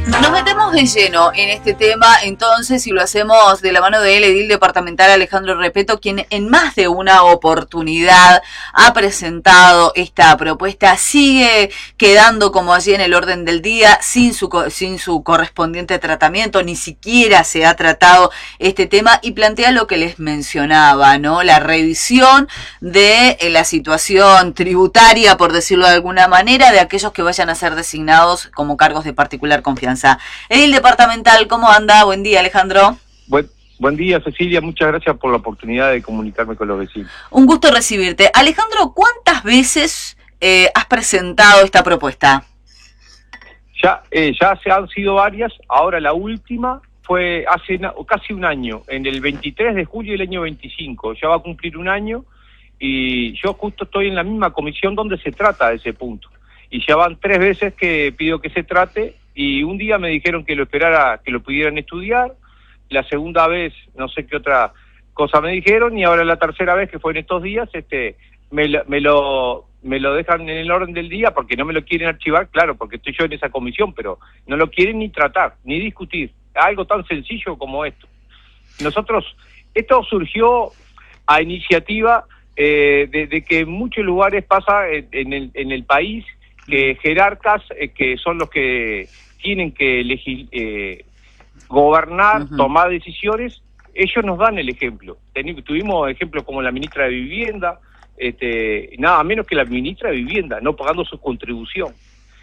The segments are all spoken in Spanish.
Nos metemos de lleno en este tema, entonces, y lo hacemos de la mano del edil departamental Alejandro Repetto, quien en más de una oportunidad ha presentado esta propuesta, sigue quedando como allí en el orden del día, sin su correspondiente tratamiento, ni siquiera se ha tratado este tema, y plantea lo que les mencionaba, ¿no? La revisión de la situación tributaria, por decirlo de alguna manera, de aquellos que vayan a ser designados como cargos de particular confianza. Edil departamental, ¿cómo anda? Buen día, Alejandro. Buen día, Cecilia. Muchas gracias por la oportunidad de comunicarme con los vecinos. Un gusto recibirte. Alejandro, ¿cuántas veces has presentado esta propuesta? Ya se han sido varias. Ahora la última fue hace casi un año, en el 23 de julio del año 25. Ya va a cumplir un año y yo justo estoy en la misma comisión donde se trata de ese punto. Y ya van 3 veces que pido que se trate. Y un día me dijeron que lo esperara, que lo pudieran estudiar. La segunda vez, no sé qué otra cosa me dijeron, y ahora la tercera vez, que fue en estos días, me lo dejan en el orden del día porque no me lo quieren archivar, claro, porque estoy yo en esa comisión, pero no lo quieren ni tratar, ni discutir. Algo tan sencillo como esto. Esto surgió a iniciativa de que en muchos lugares pasa en el país, que jerarcas, que son los que tienen que gobernar, tomar decisiones, ellos nos dan el ejemplo. Tuvimos ejemplos como la ministra de Vivienda, nada menos que la ministra de Vivienda, no pagando su contribución.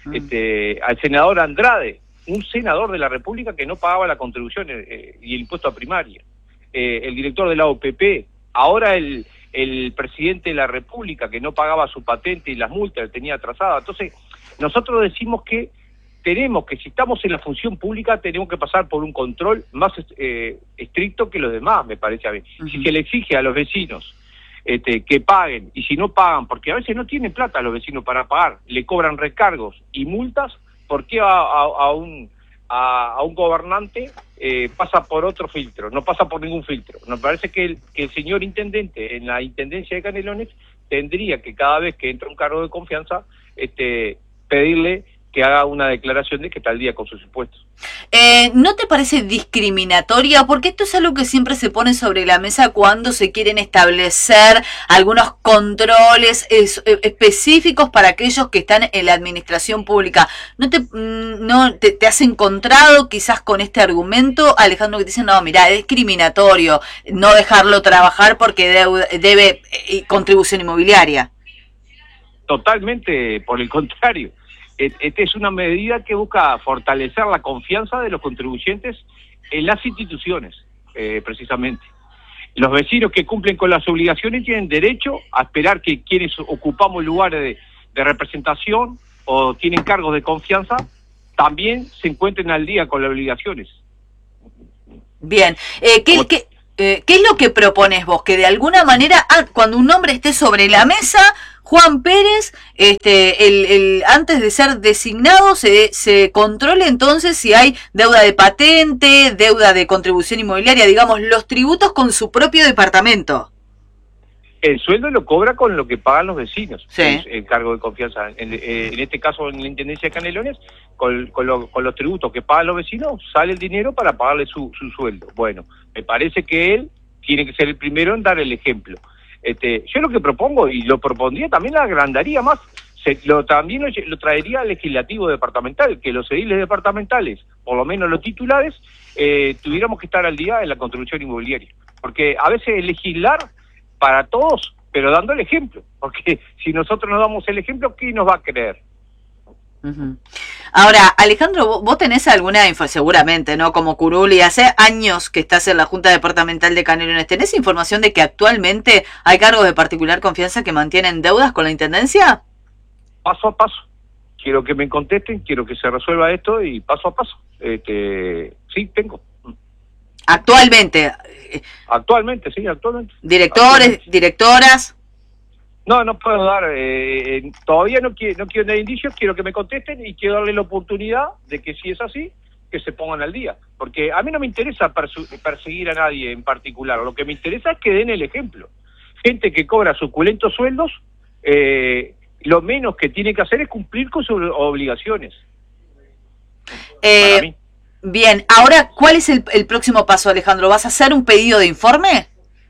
Al senador Andrade, un senador de la República que no pagaba la contribución y el impuesto a primaria. El director de la OPP, ahora el presidente de la República, que no pagaba su patente y las multas que tenía atrasada. Entonces, nosotros decimos que si estamos en la función pública, tenemos que pasar por un control más estricto que los demás, me parece a mí. Si se le exige a los vecinos que paguen, y si no pagan, porque a veces no tienen plata los vecinos para pagar, le cobran recargos y multas, ¿por qué a un gobernante pasa por otro filtro? No pasa por ningún filtro. Nos parece que el señor intendente en la intendencia de Canelones tendría que, cada vez que entra un cargo de confianza, pedirle que haga una declaración de que está al día con sus impuestos. ¿No te parece discriminatoria? Porque esto es algo que siempre se pone sobre la mesa cuando se quieren establecer algunos controles específicos para aquellos que están en la administración pública. ¿No te has encontrado quizás con este argumento, Alejandro, que te dicen, no, mira, es discriminatorio no dejarlo trabajar porque debe contribución inmobiliaria? Totalmente, por el contrario. Esta es una medida que busca fortalecer la confianza de los contribuyentes en las instituciones, precisamente. Los vecinos que cumplen con las obligaciones tienen derecho a esperar que quienes ocupamos lugares de representación o tienen cargos de confianza también se encuentren al día con las obligaciones. Bien, ¿qué es lo que propones vos? Que de alguna manera, cuando un nombre esté sobre la mesa, Juan Pérez, antes de ser designado, se controle entonces si hay deuda de patente, deuda de contribución inmobiliaria, digamos, los tributos con su propio departamento. El sueldo lo cobra con lo que pagan los vecinos, sí. El cargo de confianza. En este caso, en la Intendencia de Canelones, con los tributos que pagan los vecinos, sale el dinero para pagarle su sueldo. Bueno, me parece que él tiene que ser el primero en dar el ejemplo. Yo lo que propongo, y lo propondría, también lo agrandaría más, también lo traería al legislativo departamental, que los ediles departamentales, por lo menos los titulares, tuviéramos que estar al día en la contribución inmobiliaria. Porque a veces legislar para todos, pero dando el ejemplo, porque si nosotros no damos el ejemplo, ¿quién nos va a creer? Ahora, Alejandro, vos tenés alguna info, seguramente, ¿no? Como curul, y hace años que estás en la Junta Departamental de Canelones, ¿tenés información de que actualmente hay cargos de particular confianza que mantienen deudas con la Intendencia? Paso a paso. Quiero que me contesten, quiero que se resuelva esto y paso a paso. Sí, tengo. ¿Actualmente? Actualmente, sí, actualmente. ¿Directores, directoras? No puedo dar, todavía no quiero dar indicios, quiero que me contesten y quiero darle la oportunidad de que, si es así, que se pongan al día. Porque a mí no me interesa perseguir a nadie en particular, lo que me interesa es que den el ejemplo. Gente que cobra suculentos sueldos, lo menos que tiene que hacer es cumplir con sus obligaciones. para mí. Bien, ahora, ¿cuál es el próximo paso, Alejandro? ¿Vas a hacer un pedido de informe?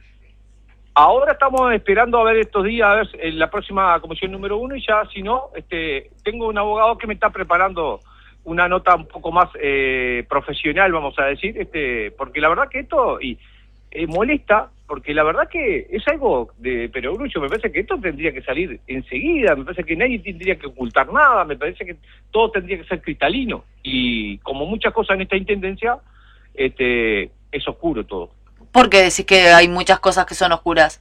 Ahora estamos esperando a ver estos días, a ver la próxima comisión número 1 y ya, si no, tengo un abogado que me está preparando una nota un poco más profesional, vamos a decir, porque la verdad que esto molesta, porque la verdad que es algo de perogrullo, me parece que esto tendría que salir enseguida, me parece que nadie tendría que ocultar nada, me parece que todo tendría que ser cristalino, y como muchas cosas en esta intendencia, es oscuro todo. ¿Por qué decís que hay muchas cosas que son oscuras?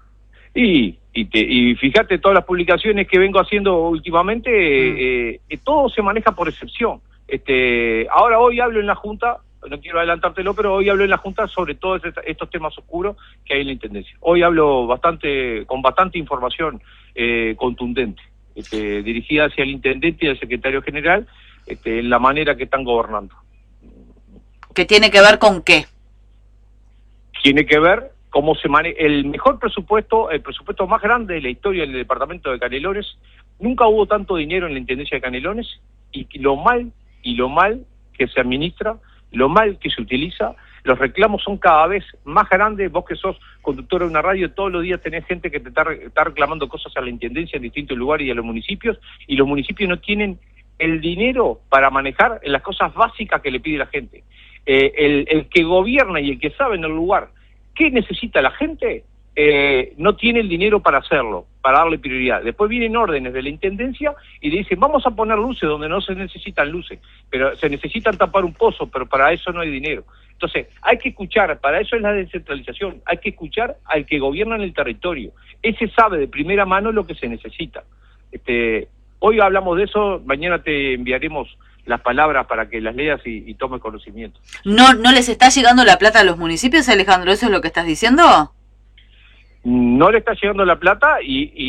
Y fíjate, todas las publicaciones que vengo haciendo últimamente, todo se maneja por excepción. Ahora hoy hablo en la Junta, no quiero adelantártelo, pero hoy hablo en la Junta sobre todos estos temas oscuros que hay en la Intendencia. Hoy hablo con bastante información contundente, dirigida hacia el Intendente y al Secretario General, en la manera que están gobernando. ¿Qué tiene que ver con qué? Tiene que ver cómo se maneja el mejor presupuesto, el presupuesto más grande de la historia del departamento de Canelones. Nunca hubo tanto dinero en la Intendencia de Canelones, y lo mal que se administra, lo mal que se utiliza. Los reclamos son cada vez más grandes. Vos que sos conductor de una radio, todos los días tenés gente que te está reclamando cosas a la Intendencia en distintos lugares y a los municipios, y los municipios no tienen el dinero para manejar las cosas básicas que le pide la gente. El que gobierna y el que sabe en el lugar qué necesita la gente, no tiene el dinero para hacerlo, para darle prioridad. Después vienen órdenes de la Intendencia y le dicen, vamos a poner luces donde no se necesitan luces, pero se necesitan tapar un pozo, pero para eso no hay dinero. Entonces, hay que escuchar, para eso es la descentralización, hay que escuchar al que gobierna en el territorio. Ese sabe de primera mano lo que se necesita. Hoy hablamos de eso, mañana te enviaremos las palabras para que las leas y tomes conocimiento. ¿No les está llegando la plata a los municipios, Alejandro? ¿Eso es lo que estás diciendo? No le está llegando la plata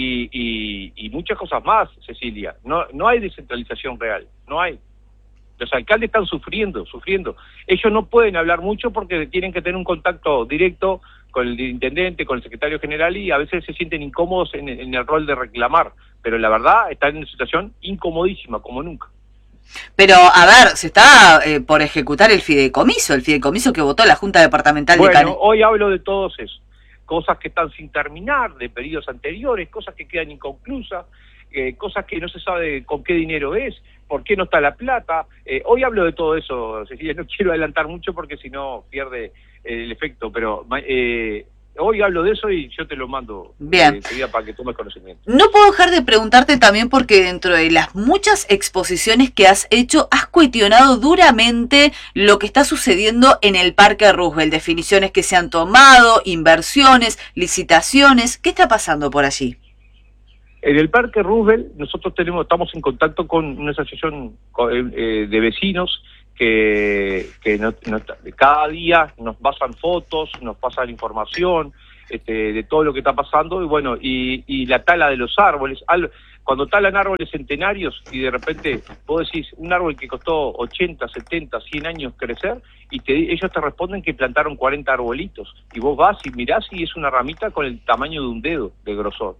y muchas cosas más, Cecilia. No hay descentralización real, no hay. Los alcaldes están sufriendo. Ellos no pueden hablar mucho porque tienen que tener un contacto directo con el intendente, con el secretario general, y a veces se sienten incómodos en el rol de reclamar. Pero la verdad, están en una situación incomodísima, como nunca. Pero, a ver, se está por ejecutar el fideicomiso que votó la Junta Departamental de Canelones. Hoy hablo de todos esos. Cosas que están sin terminar, de periodos anteriores, cosas que quedan inconclusas, cosas que no se sabe con qué dinero es, por qué no está la plata. Hoy hablo de todo eso, Cecilia, no quiero adelantar mucho porque si no pierde el efecto, pero hoy hablo de eso y yo te lo mando enseguida para que tomes conocimiento. No puedo dejar de preguntarte también porque dentro de las muchas exposiciones que has hecho, has cuestionado duramente lo que está sucediendo en el Parque Roosevelt, definiciones que se han tomado, inversiones, licitaciones. ¿Qué está pasando por allí? En el Parque Roosevelt nosotros estamos en contacto con una asociación de vecinos que cada día nos pasan fotos, nos pasan información de todo lo que está pasando, y bueno, y la tala de los árboles. Cuando talan árboles centenarios y de repente vos decís, un árbol que costó 80, 70, 100 años crecer, y ellos te responden que plantaron 40 arbolitos, y vos vas y mirás y es una ramita con el tamaño de un dedo de grosor.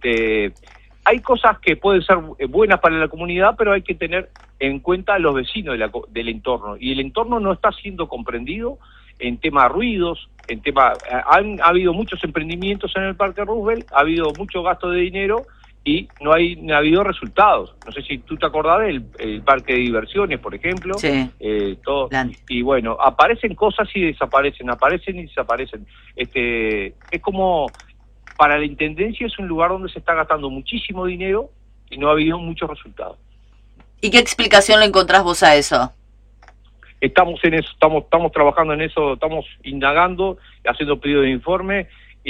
Hay cosas que pueden ser buenas para la comunidad, pero hay que tener en cuenta a los vecinos del entorno, y el entorno no está siendo comprendido en tema de ruidos, ha habido muchos emprendimientos en el Parque Roosevelt, ha habido mucho gasto de dinero y no ha habido resultados. No sé si tú te acordás del parque de diversiones, por ejemplo. Sí. Todo. Y bueno, aparecen cosas y desaparecen, aparecen y desaparecen. Es como, para la Intendencia es un lugar donde se está gastando muchísimo dinero y no ha habido muchos resultados. ¿Y qué explicación le encontrás vos a eso? Estamos en eso, estamos trabajando en eso, estamos indagando, haciendo pedido de informe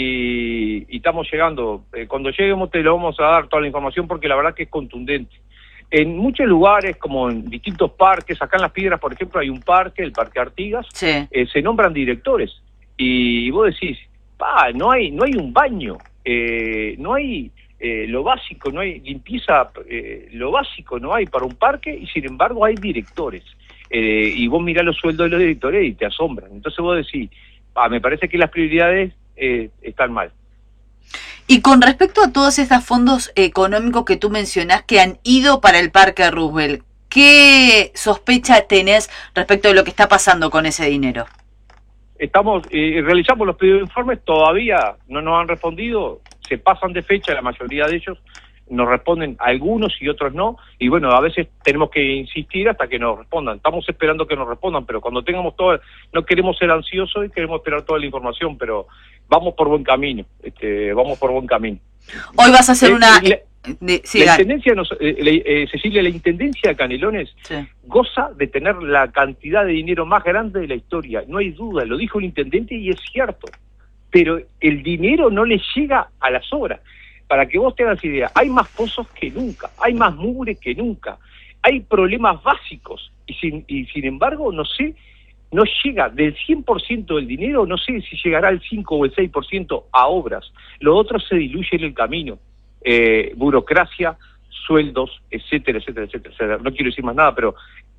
y estamos llegando. Cuando lleguemos te lo vamos a dar toda la información porque la verdad que es contundente. En muchos lugares, como en distintos parques, acá en Las Piedras, por ejemplo, hay un parque, el Parque Artigas, sí. Se nombran directores y vos decís, no hay un baño, no hay lo básico, no hay limpieza, lo básico no hay para un parque, y sin embargo hay directores. Y vos mirás los sueldos de los directores y te asombran. Entonces vos decís, me parece que las prioridades están mal. Y con respecto a todos estos fondos económicos que tú mencionás que han ido para el Parque Roosevelt, ¿Qué sospecha tenés respecto de lo que está pasando con ese dinero? Realizamos los pedidos de informes, todavía no nos han respondido, se pasan de fecha la mayoría de ellos, nos responden algunos y otros no, y bueno, a veces tenemos que insistir hasta que nos respondan. Estamos esperando que nos respondan, pero cuando tengamos todo, no queremos ser ansiosos y queremos esperar toda la información, pero vamos por buen camino, vamos por buen camino. Hoy vas a hacer una... La intendencia, Cecilia, la intendencia de Canelones goza de tener la cantidad de dinero más grande de la historia, no hay duda, lo dijo el intendente y es cierto, pero el dinero no le llega a las obras. Para que vos tengas idea, hay más pozos que nunca, hay más mugre que nunca, hay problemas básicos y sin embargo, no llega del 100% del dinero, no sé si llegará al 5 o el 6% a obras, lo otro se diluye en el camino. Burocracia, sueldos, etcétera, etcétera, etcétera, etcétera. No quiero decir más nada, pero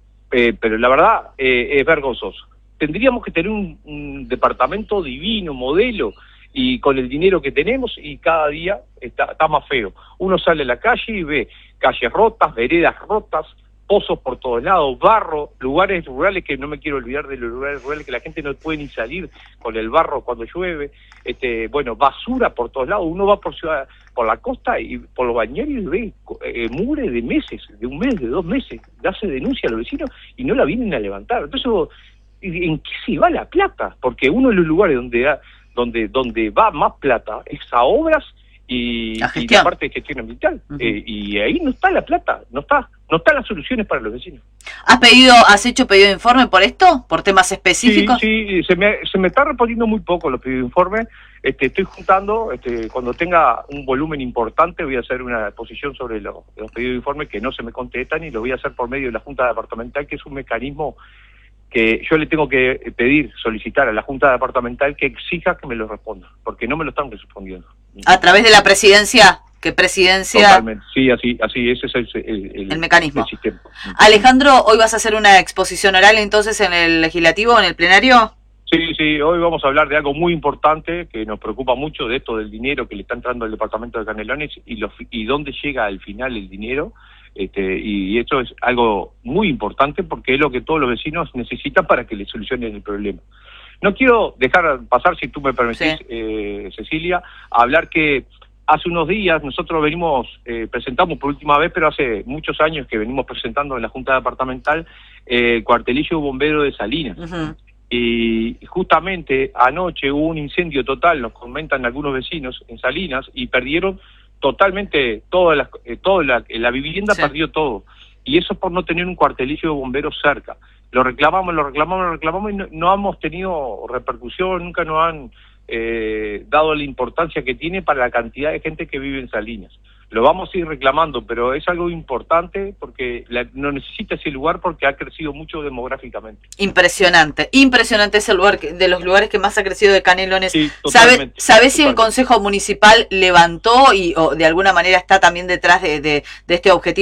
la verdad es vergonzoso. Tendríamos que tener un departamento divino, modelo, y con el dinero que tenemos, y cada día está más feo. Uno sale a la calle y ve calles rotas, veredas rotas, pozos por todos lados, barro, lugares rurales que no me quiero olvidar de los lugares rurales que la gente no puede ni salir con el barro cuando llueve, bueno, basura por todos lados. Uno va por la costa y por los bañarios y ve mugre de meses, de un mes, de 2 meses, hace denuncia a los vecinos y no la vienen a levantar. Entonces, ¿en qué se va la plata? Porque uno de los lugares donde va más plata es a obras y la parte de gestión ambiental, y ahí no está la plata, no están las soluciones para los vecinos. ¿Has hecho pedido de informe por esto? ¿Por temas específicos? Sí, se me está respondiendo muy poco los pedidos de informe. Estoy juntando, cuando tenga un volumen importante voy a hacer una exposición sobre los pedidos de informe que no se me contestan, y lo voy a hacer por medio de la Junta Departamental, que es un mecanismo que yo le tengo que solicitar a la Junta Departamental que exija que me lo responda, porque no me lo están respondiendo. ¿A través de la presidencia? ¿Qué presidencia? Totalmente, sí, así, ese es el mecanismo. El sistema. Alejandro, ¿hoy vas a hacer una exposición oral entonces en el legislativo, en el plenario? Sí, hoy vamos a hablar de algo muy importante que nos preocupa mucho, de esto del dinero que le está entrando al departamento de Canelones y dónde llega al final el dinero. Y esto es algo muy importante porque es lo que todos los vecinos necesitan para que le solucionen el problema. No quiero dejar pasar, si tú me permitís, Cecilia, a hablar que hace unos días nosotros presentamos por última vez, pero hace muchos años que venimos presentando en la Junta Departamental, el cuartelillo bombero de Salinas. Y justamente anoche hubo un incendio total, nos comentan algunos vecinos, en Salinas, y perdieron totalmente la vivienda, perdió todo, y eso por no tener un cuartelillo de bomberos cerca. Lo reclamamos y no hemos tenido repercusión, nunca nos han dado la importancia que tiene para la cantidad de gente que vive en Salinas. Lo vamos a ir reclamando, pero es algo importante porque no necesita ese lugar porque ha crecido mucho demográficamente. Impresionante es el lugar, de los lugares que más ha crecido de Canelones. Sí, ¿Sabés si el Consejo Municipal levantó o de alguna manera está también detrás de este objetivo?